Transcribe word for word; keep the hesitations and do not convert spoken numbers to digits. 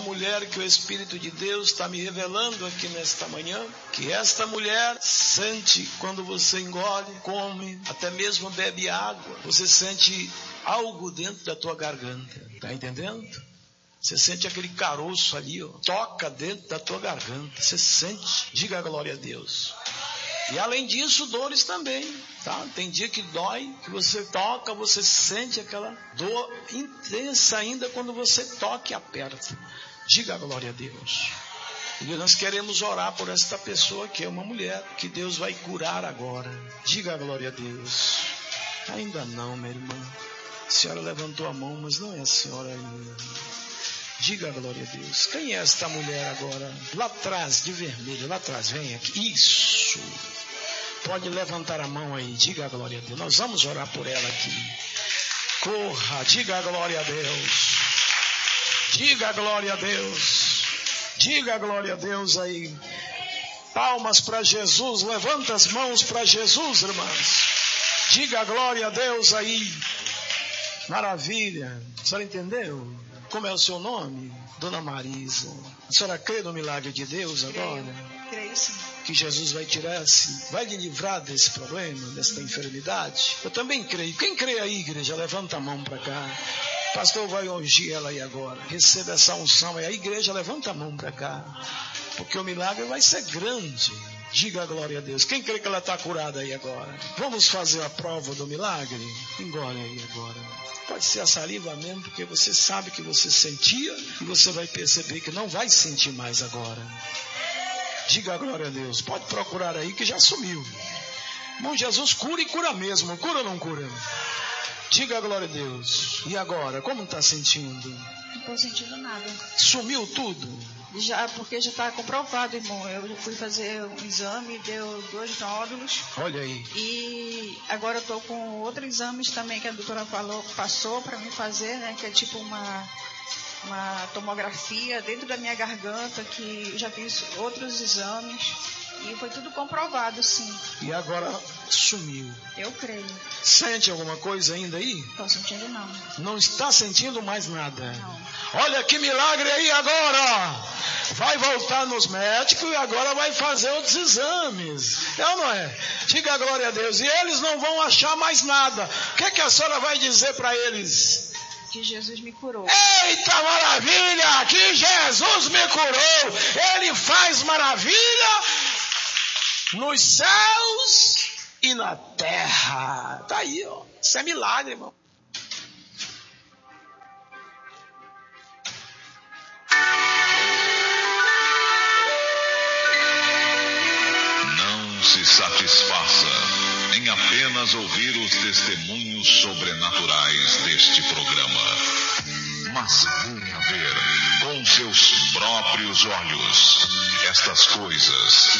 mulher que o Espírito de Deus está me revelando aqui nesta manhã, que esta mulher sente quando você engole, come, até mesmo bebe água, você sente algo dentro da tua garganta, tá entendendo? Você sente aquele caroço ali, ó, toca dentro da tua garganta, você sente, diga a glória a Deus. E além disso, dores também, tá? Tem dia que dói, que você toca, você sente aquela dor intensa ainda quando você toca e aperta. Diga a glória a Deus. E nós queremos orar por esta pessoa que é uma mulher, que Deus vai curar agora. Diga a glória a Deus. Ainda não, minha irmã. A senhora levantou a mão, mas não é a senhora ainda. Diga a glória a Deus. Quem é esta mulher agora? Lá atrás, de vermelho, lá atrás, vem aqui. Isso. Pode levantar a mão aí, diga a glória a Deus. Nós vamos orar por ela aqui. Corra, diga a glória a Deus. Diga a glória a Deus. Diga a glória a Deus aí. Palmas para Jesus, levanta as mãos para Jesus, irmãs. Diga a glória a Deus aí. Maravilha. A senhora entendeu? Como é o seu nome? Dona Marisa. A senhora crê no milagre de Deus agora? Creio, creio sim. Que Jesus vai tirar, vai lhe livrar desse problema, desta enfermidade? Eu também creio. Quem crê aí, igreja? Levanta a mão para cá. O pastor vai ungir ela aí agora. Receba essa unção aí. A igreja, levanta a mão para cá. Porque o milagre vai ser grande. Diga a glória a Deus. Quem crê que ela está curada aí agora? Vamos fazer a prova do milagre? Engole aí agora. Pode ser a saliva mesmo, porque você sabe que você sentia e você vai perceber que não vai sentir mais agora. Diga a glória a Deus. Pode procurar aí que já sumiu. Irmão, Jesus cura e cura mesmo. Cura ou não cura? Diga a glória a Deus. E agora, como está sentindo? Não estou sentindo nada. Sumiu tudo? Já, porque já está comprovado, irmão. Eu fui fazer um exame, deu dois nódulos. Olha aí. E agora eu estou com outros exames também que a doutora falou, passou para mim fazer, né? Que é tipo uma, uma tomografia dentro da minha garganta, que eu já fiz outros exames. E foi tudo comprovado, sim. E agora sumiu. Eu creio. Sente alguma coisa ainda aí? Estou sentindo não. Não está sentindo mais nada? Não. Olha que milagre aí agora. Vai voltar nos médicos e agora vai fazer outros exames. É ou não é? Diga a glória a Deus. E eles não vão achar mais nada. O que, que a senhora vai dizer para eles? Que Jesus me curou. Eita maravilha! Que Jesus me curou! Ele faz maravilha nos céus e na terra. Tá aí, ó. Isso é milagre, irmão. Não se satisfaça em apenas ouvir os testemunhos sobrenaturais deste programa, mas venha ver com seus próprios olhos estas coisas